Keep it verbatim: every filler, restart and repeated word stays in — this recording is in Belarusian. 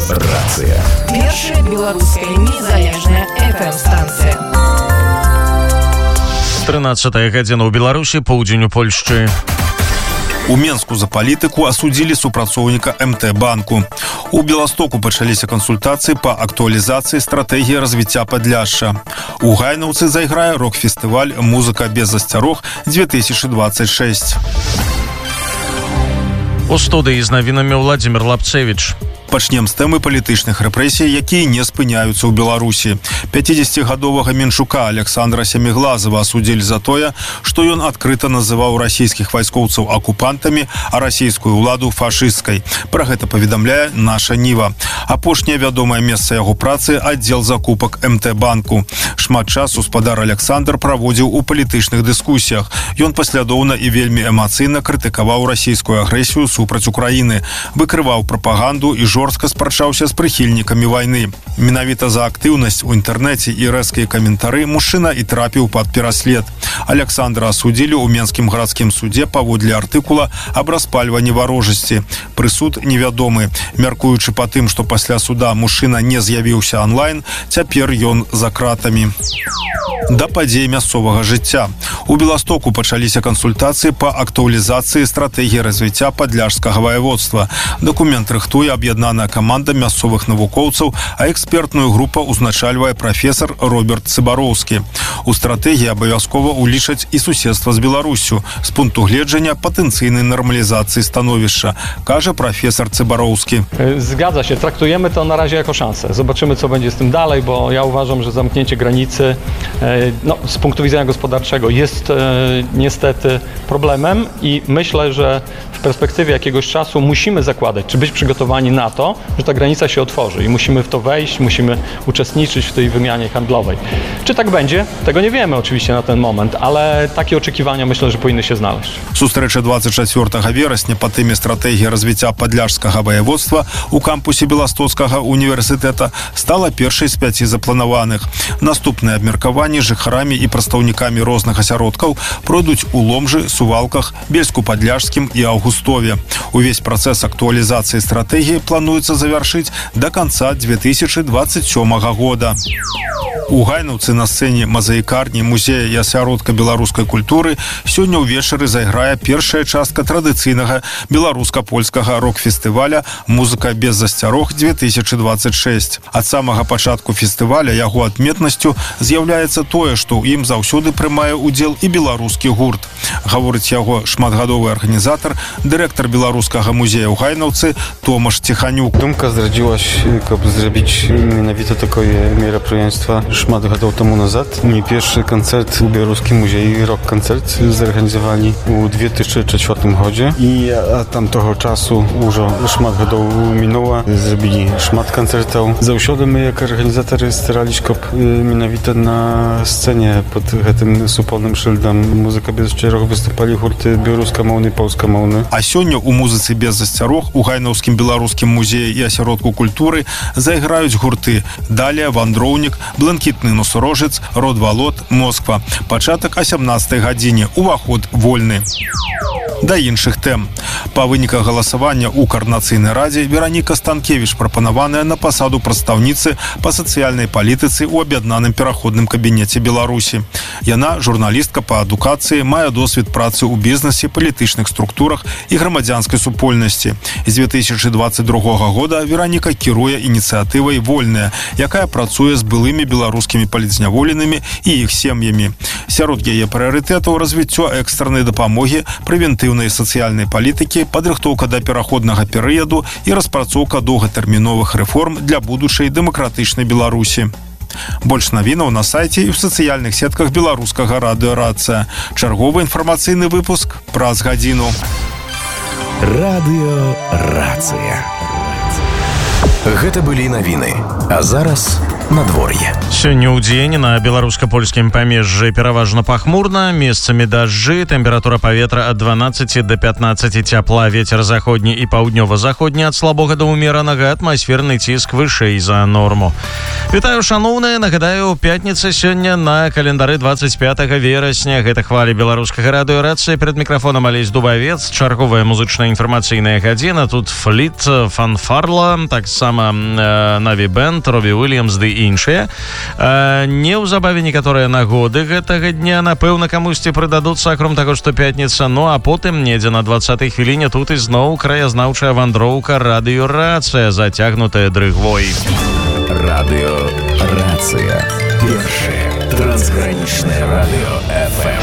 Радиорацыя. Першая беларуская незалежная эф эм-станцыя. тринадцатая гадзіна ў Беларусі, поўдзень у Польшчы. У Менску за палітыку асудзілі супрацоўніка эм тэ банку. У Беластоку пачаліся кансультацыі па актуалізацыі стратэгіі развіцця Падляшша. У Гайнаўцы зайграе рок-фестываль «Музыка без засцярог две тысячи двадцать шесть». У студыі з навінамі Владзімір Лапцевіч. Пачнем з тэмы палітычных рэпрэсій, якія не спыняюцца ў Беларусі. пяцідзесяцігадовага менчука Александра Сяміглазова асудзілі за тое, што ён адкрыта называў расійскіх вайскоўцаў акупантамі, а расійскую ўладу фашысцкай. Пра гэта паведамляе наша Ніва. Апошняе вядомае месца яго працы – аддзел закупак эм тэ банку. Шмат часу спадар Александр праводзіў у палітычных дыскусіях. Ён паслядоўна і вельмі эмацыйна крытыкаваў расійскую агрэсію супраць Украіны, выкрываў прапаганду і жорстка спрачаўся з прыхільнікамі вайны. Менавіта за актыўнасць у інтэрнэце і рэзкія каментары мужчына і трапіў пад пераслед. Александра асудзілі ў Менскім гарадскім судзе паводле артыкула аб распальванні варожасці. Прысуд невядомы. Мяркуючы па тым, што пасля суда мужчына не з'явіўся онлайн, цяпер ён за кратамі. Да падзей мясцовага жыцця. У Беластоку пачаліся кансультацыі па актуалізацыі стратэгіі развіцця падляшскага ваяводства. Дакумент рыхтуе аб'яднаная каманда мясцовых навукоўцаў, а экспертную групу узначальвае прафесар Роберт Цыбароўскі. У стратэгіі абавязкова улічаць і суседства з Беларуссю з пункту гледжання патэнцыйнай нармалізацыі становішча, кажа profesor Cybarowski. Zgadza się, traktujemy to na razie jako szansę. Zobaczymy, co będzie z tym dalej, bo ja uważam, że zamknięcie granicy no, z punktu widzenia gospodarczego jest e, niestety problemem i myślę, że w perspektywie jakiegoś czasu musimy zakładać, czy być przygotowani na to, że ta granica się otworzy i musimy w to wejść, musimy uczestniczyć w tej wymianie handlowej. Czy tak będzie? Tego nie wiemy oczywiście na ten moment, ale takie oczekiwania myślę, że powinny się znaleźć. Сустрэча двадцать чвёртага верасня па тэме стратэгіі развіцця падляшскага ваяводства у кампусе Беластоцкага універсітэта стала першай з пяці запланаваных. Наступныя абмеркаванні жыхарамі і прадстаўнікамі розных асяродкаў пройдуць у Ломжы, Сувалках, Бельску-Падляшскім і Аўгустове. Увесь працэс актуалізацыі стратэгіі плануецца завяршыць да канца две тысячи двадцать сёмага года. У Гайнаўцы на сцэне мазаікарні музея і асяродка беларускай культуры сёння ўвечары зайграе першая частка традыцыйнага беларуска-польскага рок-фестываля «Музыка без засцярог две тысячи двадцать шесть». Ад самага пачатку фестываля яго адметнасцю з'яўляецца тое, што ў ім заўсёды прымае ўдзел і беларускі гурт. Гаворыць яго шматгадовы арганізатар, дырэктар беларускага музея ў Гайнаўцы Томаш Ціханюк. Думка зрадзілася, каб зрабіць менавіта такое мерапрыемства шмат гадоў таму назад. Мій першы канцэрт у беларускім музеі, рок-канцэрт, зарганізавалі у две тысячи чвёртым годзе. І ад тамтога часу ўжо шмат гадоў мінула, зрабілі шмат канцэртаў. Заўсёды мы, як арганізатары, стараліся, каб менавіта на сцэне пад гэтым супольным шыльдам «Музыка без засцярог» выступалі гурты беларускамоўны і польскамоўны. А сёння у «Музыцы без засцярог» у Гайнаўскім беларускім музеі і асяродку культуры зайграюць гурты «Далія», «Вандроўнік», «Бланкітны носорожец», «Род-Валот», «Москва». Пачатак о сямнадцатай гадзіне. Уваход вольны. Да іншых тэм. Па выніках галасавання ў Каардынацыйнай радзе Вераніка Станкевіч прапанаваная на пасаду прадстаўніцы па сацыяльнай палітыцы ў аб'яднаным пераходным кабінеце Беларусі. Яна журналістка па адукацыі, мае досвед працы ў бізнесе, палітычных структурах і грамадзянскай супольнасці. З две тысячи двадцать другога года Вераніка кіруе ініцыятывай «Вольная», якая працуе з былымі беларускімі палітзняволенымі і іх сем'ямі. Сярод яе прыярытэтаў развіццё экстраннай дапамогі, прэвентыўнай сацыяльнай палітыкі, падрыхтоўка да пераходнага перыяду і распрацоўка доўгатэрміновых рэформ для будучай дэмакратычнай Беларусі. Больш навінаў на сайце і ў сацыяльных сетках беларускага радыёрацыя. Чарговы інфармацыйны выпуск праз гадзіну. Радыёрацыя. Гэта былі навіны. А зараз надвор'е. Сёння ў дзень на беларуска-польскім памежжы пераважна пахмурна, месцамі дажджы, тэмпература паветра ад дванаццаці да пятнаццаці цяпла, вецер заходні і паўднёва-заходні ад слабога да ўмеранага, атмасферны ціск вышэй за норму. Вітаю, шаноўныя, нагадаю, пятніца сёння на календары двадцать пятого верасня. Гэта хвалі беларускага радыёрацыі. Перад мікрафонам Алесь Дубавец, чарговая музычная інфармацыйная гадзіна. Тут фліт, фанфарла, таксама э, Наві Бэнд, Робі Уильямс ды іншыя. Э, неўзабаве некаторыя нагоды гэтага дня, напэўна, камусьці прыдадуцца, акром таго, што пятніца. Ну а потым недзе на двадцатай хвіліне тут ізноў краязнаўчая вандроўка радыёрацыя, зацягнутая дрыгвой. Радыёрацыя. Першае трансгранічнае радыё эф эм.